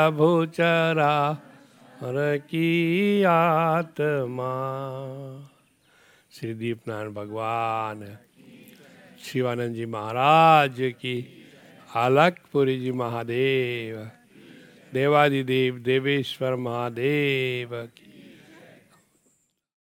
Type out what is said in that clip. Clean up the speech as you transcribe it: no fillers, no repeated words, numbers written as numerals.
भूचरा हर की आत्मा। श्री दीपनारायण भगवान, शिवानंद जी महाराज की, अलकपुरी जी महादेव, देवादिदेव देवेश्वर महादेव की।